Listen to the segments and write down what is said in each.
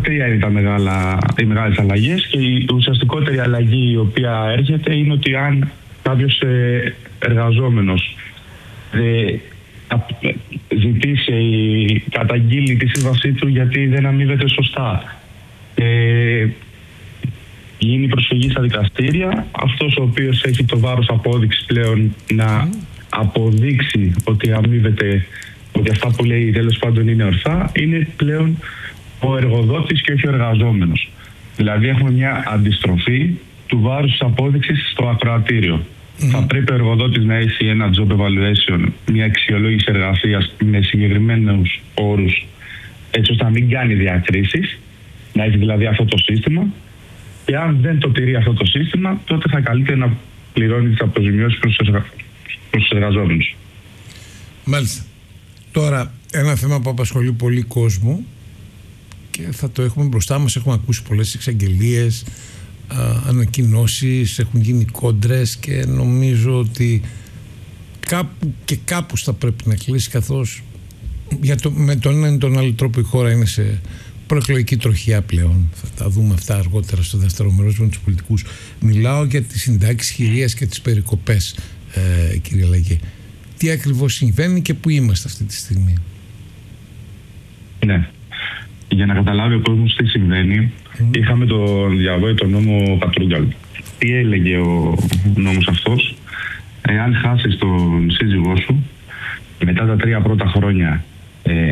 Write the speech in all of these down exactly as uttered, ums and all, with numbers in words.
τρία είναι τα μεγάλα, οι μεγάλες αλλαγές, και η ουσιαστικότερη αλλαγή η οποία έρχεται είναι ότι αν κάποιος ε, εργαζόμενος ε, ζητήσει ή καταγγείλει τη σύμβασή του γιατί δεν αμείβεται σωστά, ε, γίνει προσφυγή στα δικαστήρια, αυτός ο οποίος έχει το βάρος απόδειξης πλέον να αποδείξει ότι αμείβεται, ότι αυτά που λέει τέλος πάντων είναι ορθά, είναι πλέον ο εργοδότης και όχι ο εργαζόμενος. Δηλαδή έχουμε μια αντιστροφή του βάρους της απόδειξης στο ακροατήριο. Mm-hmm. Θα πρέπει ο εργοδότης να έχει ένα job evaluation, μια αξιολόγηση εργασίας με συγκεκριμένους όρους, έτσι ώστε να μην κάνει διακρίσεις, να έχει δηλαδή αυτό το σύστημα, και αν δεν το τηρεί αυτό το σύστημα, τότε θα καλείται να πληρώνει τις αποζημιώσεις προς τους εργαζόμενους. Μάλιστα. Τώρα, ένα θέμα που απασχολεί πολύ κόσμο και θα το έχουμε μπροστά μας, έχουμε ακούσει πολλές εξαγγελίες, ανακοινώσεις, έχουν γίνει κόντρες, και νομίζω ότι κάπου και κάπου θα πρέπει να κλείσει, καθώς για το, με τον έναν ή τον άλλο τρόπο η χώρα είναι σε προεκλογική τροχιά πλέον. Θα τα δούμε αυτά αργότερα στο δεύτερο μέρος με τους πολιτικούς. Μιλάω για τις συντάξεις χειρίας και τις περικοπές, ε, κύριε Λαγέ. Τι ακριβώς συμβαίνει και πού είμαστε αυτή τη στιγμή? Ναι. Για να καταλάβει ο κόσμος τι συμβαίνει, mm. είχαμε τον διαβόητο νόμο Πατρούγκαλου. Τι έλεγε ο νόμος αυτός? Εάν χάσεις τον σύζυγό σου μετά τα τρία πρώτα χρόνια ε,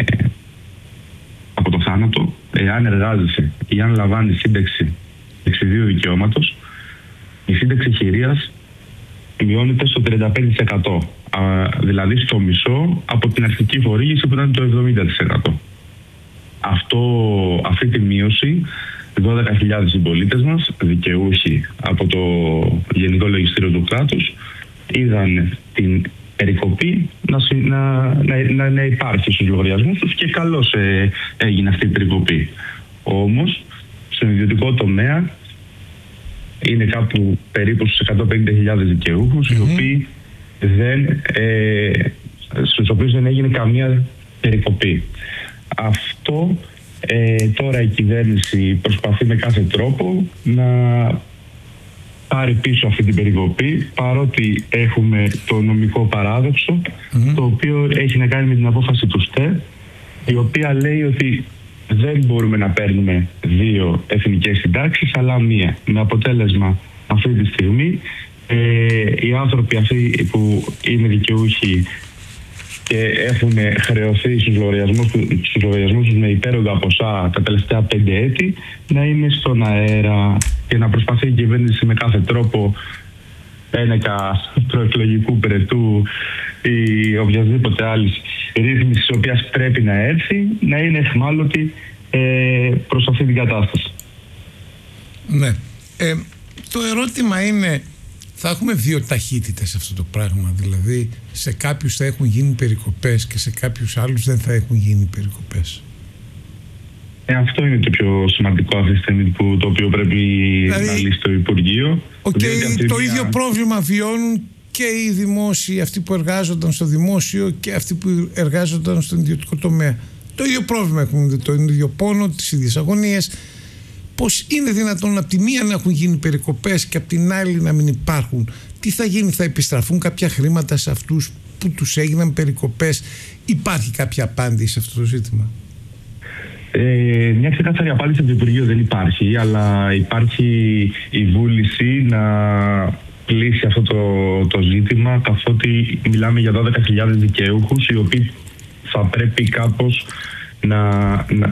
από το θάνατο, εάν εργάζεσαι ή αν λαμβάνεις σύνταξη εξιδίου δικαιώματος, η σύνταξη χειρίας μειώνεται στο τριάντα πέντε τοις εκατό, α, δηλαδή στο μισό από την αρχική φορήγηση που ήταν το εβδομήντα τοις εκατό. Αυτό, αυτή τη μείωση δώδεκα χιλιάδες συμπολίτες μας, δικαιούχοι από το Γενικό Λογιστήριο του κράτους, είδαν την περικοπή να, να, να, να υπάρχει στους λογαριασμούς τους, και καλώς ε, έγινε αυτή η περικοπή. Όμως, στον ιδιωτικό τομέα είναι κάπου περίπου στους εκατόν πενήντα χιλιάδες δικαιούχους, mm-hmm. οι οποίοι δεν, ε, στους οποίους δεν έγινε καμία περικοπή. Αυτό ε, τώρα η κυβέρνηση προσπαθεί με κάθε τρόπο να πάρει πίσω αυτή την περικοπή, παρότι έχουμε το νομικό παράδοξο, mm-hmm. το οποίο έχει να κάνει με την απόφαση του ΣΤΕ, η οποία λέει ότι δεν μπορούμε να παίρνουμε δύο εθνικές συντάξεις, αλλά μία. Με αποτέλεσμα αυτή τη στιγμή ε, οι άνθρωποι αυτοί που είναι δικαιούχοι και έχουν χρεωθεί στους λογαριασμούς, στους λογαριασμούς τους με υπέρογκα ποσά τα τελευταία πέντε έτη, να είναι στον αέρα και να προσπαθεί η κυβέρνηση με κάθε τρόπο, ένεκα προεκλογικού περαιτού ή οποιασδήποτε άλλη ρύθμιση η οποία πρέπει να έρθει, να είναι εχμάλωτη ε, προς αυτή την κατάσταση. Ναι. Ε, το ερώτημα είναι, θα έχουμε δύο ταχύτητες σε αυτό το πράγμα? Δηλαδή σε κάποιους θα έχουν γίνει περικοπές και σε κάποιους άλλους δεν θα έχουν γίνει περικοπές. Ε, αυτό είναι το πιο σημαντικό αυτή τη στιγμή, που, το οποίο πρέπει δηλαδή, να λύσει το Υπουργείο. Okay, το μία... ίδιο πρόβλημα βιώνουν και οι δημόσιοι, αυτοί που εργάζονταν στο δημόσιο και αυτοί που εργάζονταν στον ιδιωτικό τομέα. Το ίδιο πρόβλημα έχουν, το ίδιο πόνο, τις ίδιες αγωνίες. Πώς είναι δυνατόν από τη μία να έχουν γίνει περικοπές και από την άλλη να μην υπάρχουν? Τι θα γίνει, θα επιστραφούν κάποια χρήματα σε αυτούς που τους έγιναν περικοπές? Υπάρχει κάποια απάντηση σε αυτό το ζήτημα? Ε, μια ξεκάθαρη απάντηση από το Υπουργείο δεν υπάρχει, αλλά υπάρχει η βούληση να κλείσει αυτό το, το ζήτημα, καθότι μιλάμε για δώδεκα χιλιάδες δικαιούχους, οι οποίοι θα πρέπει κάπως να, να,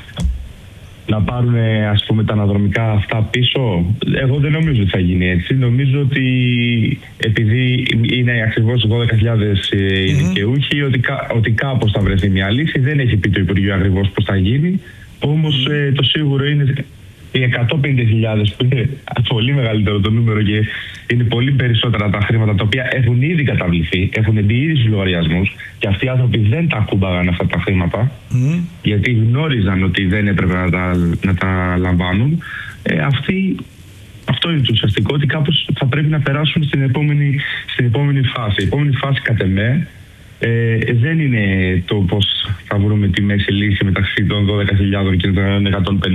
να πάρουν, ας πούμε, τα αναδρομικά αυτά πίσω. Εγώ δεν νομίζω ότι θα γίνει έτσι. Νομίζω ότι επειδή είναι ακριβώς δώδεκα χιλιάδες οι δικαιούχοι, ότι, ότι κάπως θα βρεθεί μια λύση. Δεν έχει πει το Υπουργείο ακριβώς πώς θα γίνει. Όμως mm. ε, το σίγουρο είναι οι εκατόν πενήντα χιλιάδες, που είναι πολύ μεγαλύτερο το νούμερο και είναι πολύ περισσότερα τα χρήματα τα οποία έχουν ήδη καταβληθεί, έχουν μπει ήδη στους λογαριασμούς, και αυτοί οι άνθρωποι δεν τα ακούμπαγαν αυτά τα χρήματα, mm. γιατί γνώριζαν ότι δεν έπρεπε να τα, να τα λαμβάνουν. Ε, αυτοί, αυτό είναι το ουσιαστικό, ότι κάπως θα πρέπει να περάσουν στην επόμενη, στην επόμενη φάση. Η επόμενη φάση, κατ' εμέ, Ε, δεν είναι το πώς θα βρούμε τη μέση λύση μεταξύ των δώδεκα χιλιάδων και των εκατόν πενήντα